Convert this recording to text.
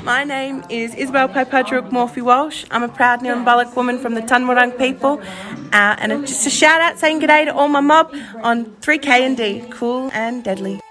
My name is Isabel Popadruk Morphy Walsh. I'm a proud Nirrumbulloch woman from the Tunwurrung people. And just a shout out saying g'day to all my mob on 3K&D. Cool and deadly.